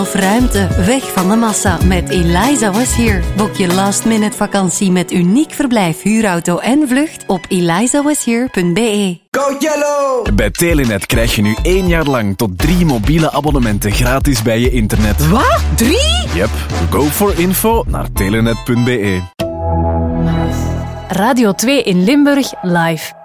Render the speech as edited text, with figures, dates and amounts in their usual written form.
Of ruimte, weg van de massa met Eliza Was Here. Boek je last-minute vakantie met uniek verblijf, huurauto en vlucht op elizawashere.be. Go Yellow! Bij Telenet krijg je nu 1 jaar lang tot 3 mobiele abonnementen gratis bij je internet. Wat? 3? Yep, go for info naar telenet.be. Radio 2 in Limburg live.